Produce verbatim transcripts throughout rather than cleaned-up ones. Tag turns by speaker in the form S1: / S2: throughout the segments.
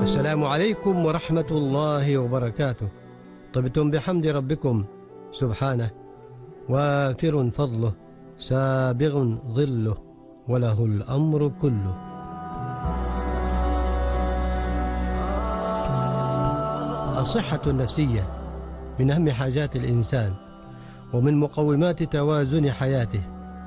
S1: السلام عليكم ورحمة الله وبركاته. طبتم بحمد ربكم سبحانه، وافر فضله، سابغ ظله، وله الأمر كله. الصحة النفسية من أهم حاجات الإنسان ومن مقومات توازن حياته،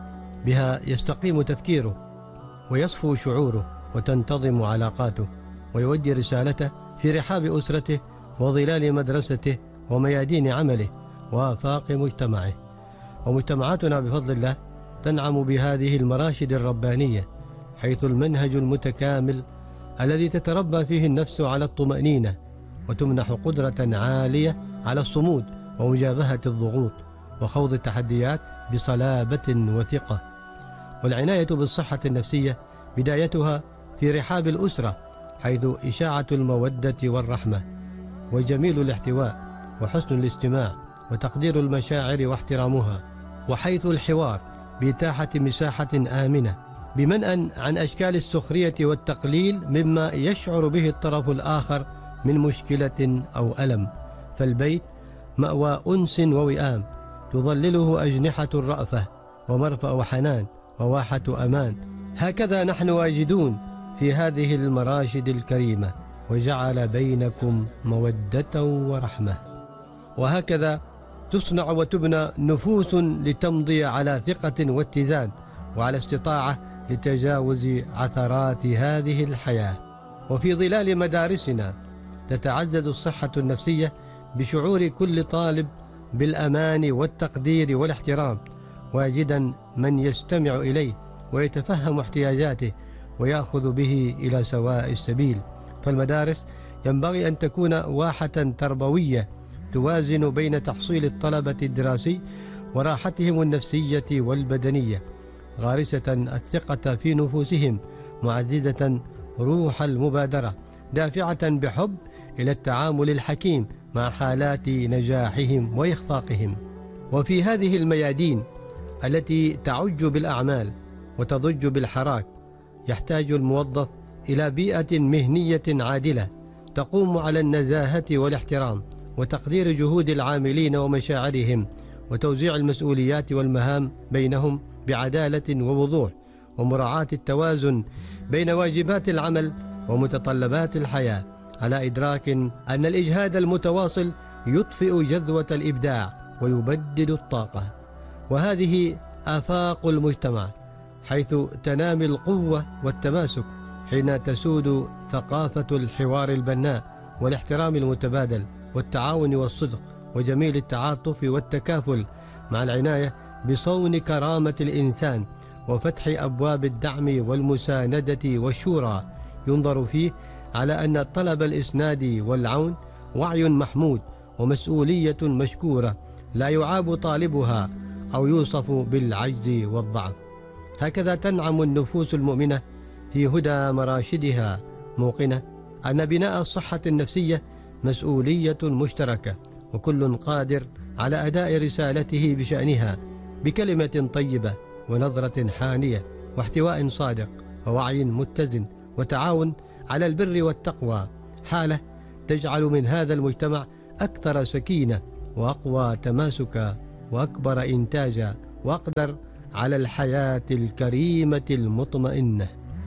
S1: بها يستقيم تفكيره ويصفو شعوره وتنتظم علاقاته ويؤدي رسالته في رحاب أسرته وظلال مدرسته وميادين عمله وآفاق مجتمعه. ومجتمعاتنا بفضل الله تنعم بهذه المراشد الربانية، حيث المنهج المتكامل الذي تتربى فيه النفس على الطمأنينة وتمنح قدرة عالية على الصمود ومجابهة الضغوط وخوض التحديات بصلابة وثقة. والعناية بالصحة النفسية بدايتها في رحاب الأسرة، حيث إشاعة المودة والرحمة وجميل الاحتواء وحسن الاستماع وتقدير المشاعر واحترامها، وحيث الحوار بإتاحة مساحة آمنة بمنأى عن أشكال السخرية والتقليل مما يشعر به الطرف الآخر من مشكلة أو ألم. فالبيت مأوى أنس ووئام تظلله أجنحة الرأفة ومرفأ حنان وواحة أمان. هكذا نحن واجدون في هذه المراشد الكريمة، وجعل بينكم مودة ورحمة. وهكذا تصنع وتبنى نفوس لتمضي على ثقة واتزان وعلى استطاعة لتجاوز عثرات هذه الحياة. وفي ظلال مدارسنا تتعزز الصحة النفسية بشعور كل طالب بالأمان والتقدير والاحترام، واجدا من يستمع إليه ويتفهم احتياجاته ويأخذ به إلى سواء السبيل. فالمدارس ينبغي أن تكون واحة تربوية توازن بين تحصيل الطلبة الدراسي وراحتهم النفسية والبدنية، غارسة الثقة في نفوسهم، معززة روح المبادرة، دافعة بحب إلى التعامل الحكيم مع حالات نجاحهم وإخفاقهم. وفي هذه الميادين التي تعج بالأعمال وتضج بالحراك، يحتاج الموظف إلى بيئة مهنية عادلة تقوم على النزاهة والاحترام وتقدير جهود العاملين ومشاعرهم، وتوزيع المسؤوليات والمهام بينهم بعدالة ووضوح، ومراعاة التوازن بين واجبات العمل ومتطلبات الحياة، على إدراك أن الإجهاد المتواصل يطفئ جذوة الإبداع ويبدد الطاقة. وهذه آفاق المجتمع، حيث تنامي القوة والتماسك حين تسود ثقافة الحوار البناء والاحترام المتبادل والتعاون والصدق وجميل التعاطف والتكافل، مع العناية بصون كرامة الإنسان وفتح أبواب الدعم والمساندة والشورى. ينظر فيه على أن طلب الإسناد والعون وعي محمود ومسؤولية مشكورة، لا يعاب طالبها أو يوصف بالعجز والضعف. هكذا تنعم النفوس المؤمنة في هدى مراشدها، موقنة أن بناء الصحة النفسية مسؤولية مشتركة، وكل قادر على أداء رسالته بشأنها بكلمة طيبة ونظرة حانية واحتواء صادق ووعي متزن وتعاون على البر والتقوى، حالة تجعل من هذا المجتمع أكثر سكينة وأقوى تماسكا وأكبر إنتاجا وأقدر على الحياة الكريمة المطمئنة.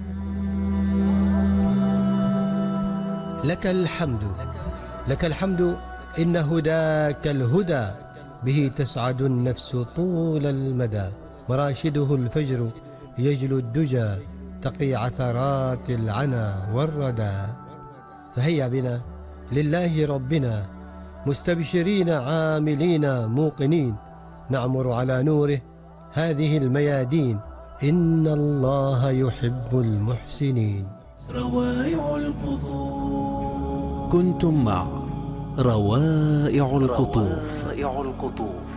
S1: لك الحمد، لك الحمد، إن هداك الهدى به تسعد النفس طول المدى، مراشده الفجر يجلو الدجى تقي عثرات العنا والردى. فهيا بنا لله ربنا مستبشرين عاملين موقنين، نعمر على نوره هذه الميادين، إن الله يحب المحسنين.
S2: روائع القطوف. كنتم مع روائع القطوف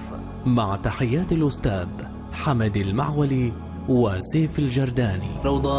S2: مع تحيات الأستاذ حمد المعولي وسيف الجرداني. روضة